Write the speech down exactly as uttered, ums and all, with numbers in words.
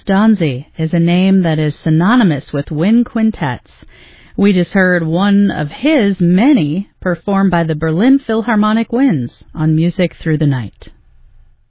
Charles Donzi is a name that is synonymous with wind quintets. We just heard one of his many performed by the Berlin Philharmonic Winds on Music Through the Night.